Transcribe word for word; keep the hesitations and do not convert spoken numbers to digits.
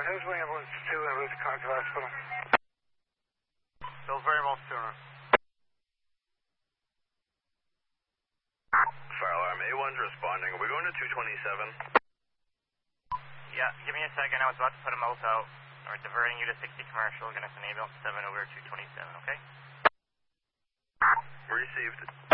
Hillsway Ambulance two, ambulance to Concord Hospital. Pillsbury Ambulance two. Fire alarm A one's responding. Are we going to two twenty-seven? Yeah, give me a second. I was about to put a mouth out. We're diverting you to sixty commercial. Gonna send ambulance seven over to two twenty-seven, okay? Received.